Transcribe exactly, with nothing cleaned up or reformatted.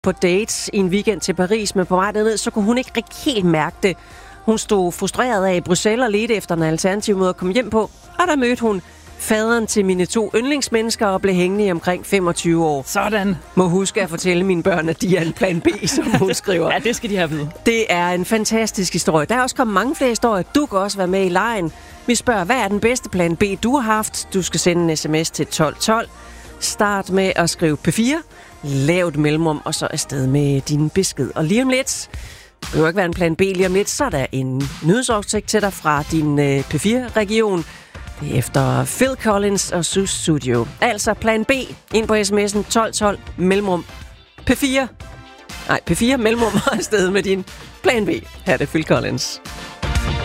på dates i en weekend til Paris, men på vej derned, så kunne hun ikke rigtig helt mærke det. Hun stod frustreret af i Bruxelles og ledte efter en alternativ måde at komme hjem på, og der mødte hun faderen til mine to yndlingsmennesker og blev hængende i omkring femogtyve år. Sådan. Må huske at fortælle mine børn, at de er en plan B, som hun skriver. Ja, det skal de have ved. Det er en fantastisk historie. Der er også kommet mange flere historier. Du kan også være med i lejen. Vi spørger, hvad er den bedste plan B, du har haft? Du skal sende en sms til tolv tolv. Start med at skrive P fire. Lav et mellemrum, og så afsted med din besked. Og lige om lidt, det kan jo ikke være en plan B, lige om lidt, så er der en nyhedsoversigt til dig fra din P fire-region. Det er efter Phil Collins og Sus Studio. Altså plan B, ind på sms'en tolv tolv, mellemrum P fire. Nej, P fire, mellemrum og afsted med din plan B. Her er det Phil Collins.